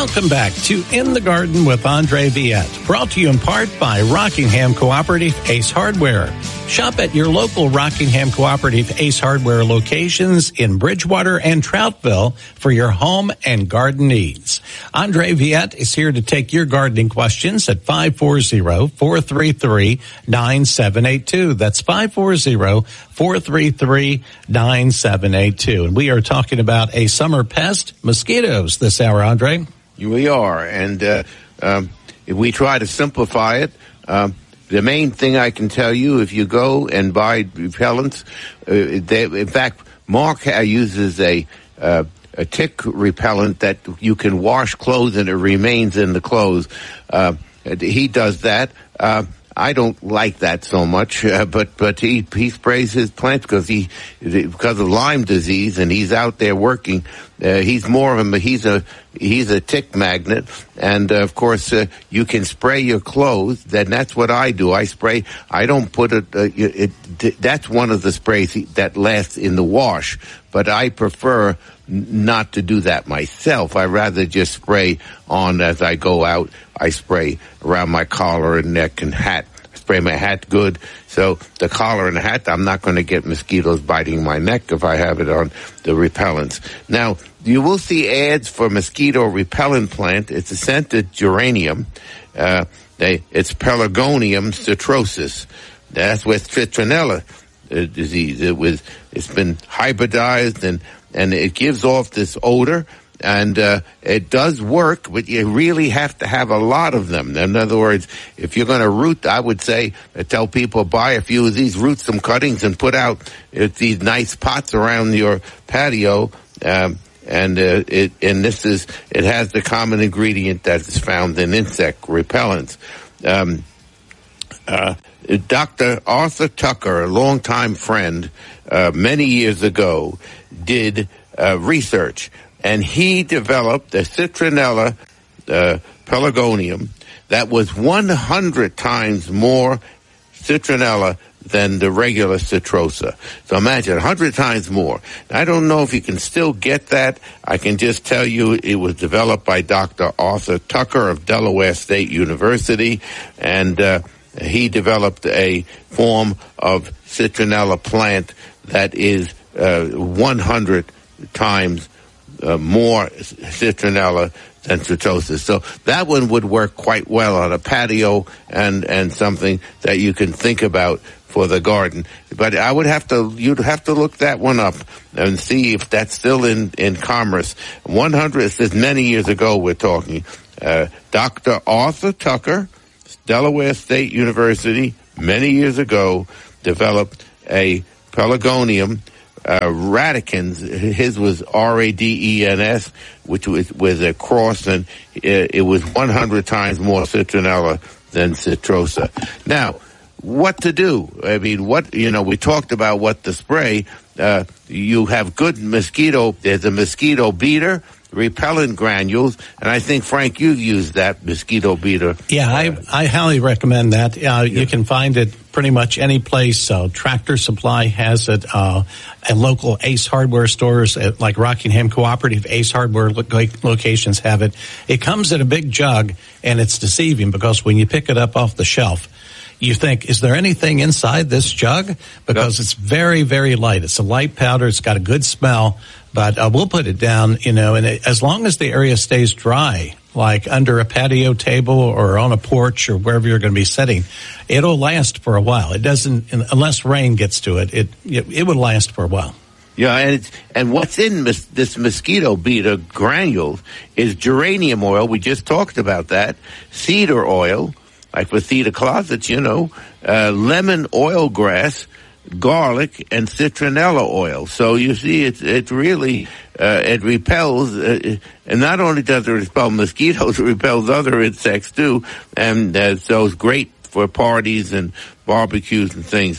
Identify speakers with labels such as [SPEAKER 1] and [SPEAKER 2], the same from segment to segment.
[SPEAKER 1] Welcome back to In the Garden with Andre Viette, brought to you in part by Rockingham Cooperative Ace Hardware. Shop at your local Rockingham Cooperative Ace Hardware locations in Bridgewater and Troutville for your home and garden needs. Andre Viette is here to take your gardening questions at 540-433-9782. That's 540-433-9782. And we are talking about a summer pest, mosquitoes, this hour, Andre.
[SPEAKER 2] We are, and if we try to simplify it, the main thing I can tell you, if you go and buy repellents, in fact, Mark uses a tick repellent that you can wash clothes and it remains in the clothes. He does that. I don't like that so much, but he sprays his plants because of Lyme disease, and he's out there working. He's more of he's a tick magnet, and of course you can spray your clothes. Then that's what I do. I spray. I don't put it. That's one of the sprays that lasts in the wash, but I prefer not to do that myself. I rather just spray on as I go out. I spray around my collar and neck and hat. I spray my hat good. So the collar and the hat, I'm not going to get mosquitoes biting my neck if I have it on the repellents. Now, you will see ads for mosquito repellent plant. It's a scented geranium. It's Pelargonium citrosus. That's with citronella disease. It's been hybridized and it gives off this odor, and it does work, but you really have to have a lot of them. In other words, if you're going to root, I would say, tell people, buy a few of these, root some cuttings, and put out these nice pots around your patio. It has the common ingredient that is found in insect repellents. Dr. Arthur Tucker, a longtime friend, many years ago, did research, and he developed a citronella pelargonium that was 100 times more citronella than the regular citrosa. So imagine 100 times more. I don't know if you can still get that. I can just tell you it was developed by Dr. Arthur Tucker of Delaware State University, and he developed a form of citronella plant that is 100 times more citronella than citrosis. So that one would work quite well on a patio and something that you can think about for the garden. But you'd have to look that one up and see if that's still in commerce. 100, this is many years ago we're talking. Dr. Arthur Tucker, Delaware State University, many years ago, developed a pelargonium, radicans. His was RADENS, which was with a cross, and it was 100 times more citronella than citrosa. Now, what to do? I mean, we talked about what to spray. You have good mosquito, there's a mosquito beater, repellent granules, and I think, Frank, you've used that mosquito beater.
[SPEAKER 1] Yeah, I highly recommend that. You can find it pretty much any place. Tractor Supply has it, and local Ace Hardware stores like Rockingham Cooperative Ace Hardware locations have it. It comes in a big jug, and it's deceiving because when you pick it up off the shelf, you think, is there anything inside this jug? Because it's very, very light. It's a light powder. It's got a good smell. But we'll put it down, and as long as the area stays dry, like under a patio table or on a porch or wherever you're going to be sitting, it'll last for a while. It doesn't, unless rain gets to it, it would last for a while.
[SPEAKER 2] Yeah, and what's in this mosquito beater granules is geranium oil. We just talked about that. Cedar oil, like for cedar closets, lemon oil grass, garlic, and citronella oil. So you see, it really it repels, and not only does it repel mosquitoes, it repels other insects too, and so it's great for parties and barbecues and things.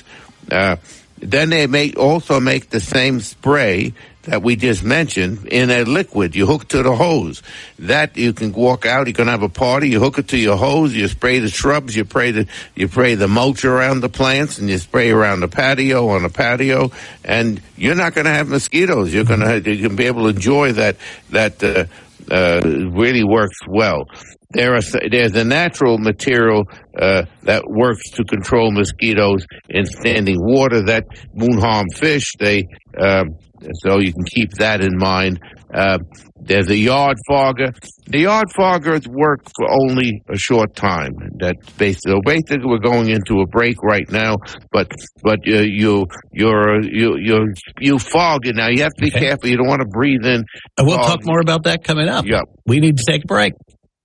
[SPEAKER 2] Then they also make the same spray that we just mentioned in a liquid. You hook to the hose. That you can walk out, you can have a party, you hook it to your hose, you spray the shrubs, you spray the mulch around the plants, and you spray around the patio, on the patio, and you're not going to have mosquitoes. You can be able to enjoy that really works well. There's a natural material that works to control mosquitoes in standing water that won't harm fish. So you can keep that in mind. There's a yard fogger. The yard foggers work for only a short time. That's basically we're going into a break right now. But you fog it now. You have to be careful. You don't want to breathe in.
[SPEAKER 1] We'll talk more about that coming up.
[SPEAKER 2] Yep.
[SPEAKER 1] We need to take a break.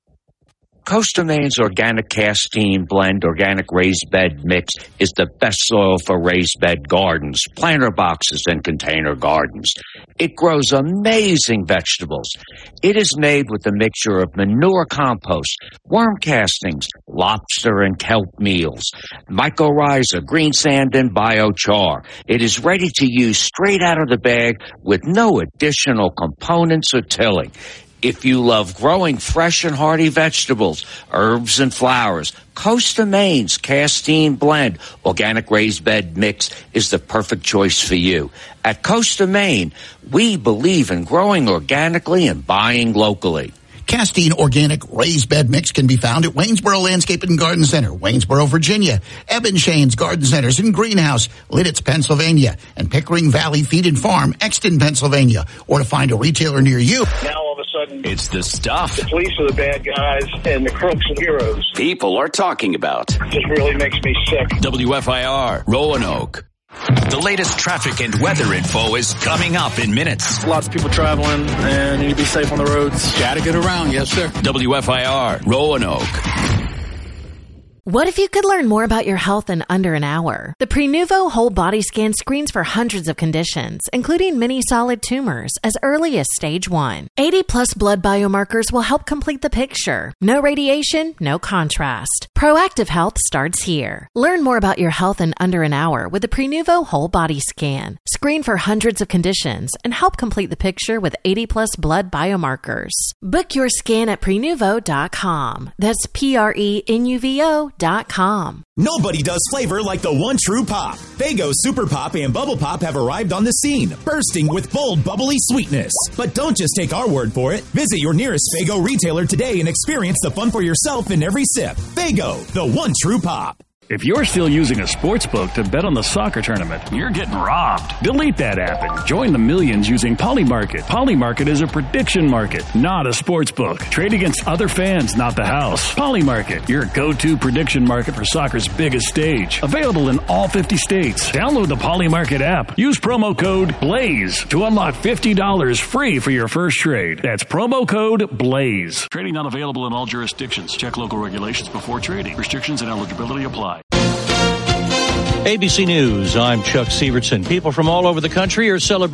[SPEAKER 3] Costa Maine's Organic Castine Blend Organic Raised Bed Mix is the best soil for raised bed gardens, planter boxes, and container gardens. It grows amazing vegetables. It is made with a mixture of manure compost, worm castings, lobster and kelp meals, mycorrhiza, green sand, and biochar. It is ready to use straight out of the bag with no additional components or tilling. If you love growing fresh and hearty vegetables, herbs, and flowers, Costa Maine's Castine Blend Organic Raised Bed Mix is the perfect choice for you. At Costa Maine, we believe in growing organically and buying locally.
[SPEAKER 4] Castine Organic Raised Bed Mix can be found at Waynesboro Landscape and Garden Center, Waynesboro, Virginia, Eben Shane's Garden Centers in Greenhouse, Lidditz, Pennsylvania, and Pickering Valley Feed and Farm, Exton, Pennsylvania, or to find a retailer near you.
[SPEAKER 5] Now all of a sudden,
[SPEAKER 6] it's the stuff.
[SPEAKER 5] The police are the bad guys and the crooks are the heroes.
[SPEAKER 6] People are talking about.
[SPEAKER 5] It just really makes me sick.
[SPEAKER 6] WFIR, Roanoke. The latest traffic and weather info is coming up in minutes.
[SPEAKER 7] Lots of people traveling and you need to be safe on the roads.
[SPEAKER 6] Gotta get around, yes sir. WFIR, Roanoke.
[SPEAKER 8] What if you could learn more about your health in under an hour? The Prenuvo Whole Body Scan screens for hundreds of conditions, including many solid tumors, as early as stage 1. 80-plus blood biomarkers will help complete the picture. No radiation, no contrast. Proactive health starts here. Learn more about your health in under an hour with the Prenuvo Whole Body Scan. Screen for hundreds of conditions and help complete the picture with 80-plus blood biomarkers. Book your scan at Prenuvo.com. That's Prenuvo.com.
[SPEAKER 9] Nobody does flavor like the one true pop. Faygo Super Pop and Bubble Pop have arrived on the scene, bursting with bold, bubbly sweetness. But don't just take our word for it. Visit your nearest Faygo retailer today and experience the fun for yourself in every sip. Faygo, the one true pop.
[SPEAKER 10] If you're still using a sports book to bet on the soccer tournament, you're getting robbed. Delete that app and join the millions using Polymarket. Polymarket is a prediction market, not a sports book. Trade against other fans, not the house. Polymarket, your go-to prediction market for soccer's biggest stage. Available in all 50 states. Download the Polymarket app. Use promo code BLAZE to unlock $50 free for your first trade. That's promo code BLAZE. Trading not available in all jurisdictions. Check local regulations before trading. Restrictions and eligibility apply.
[SPEAKER 11] ABC News, I'm Chuck Severson. People from all over the country are celebrating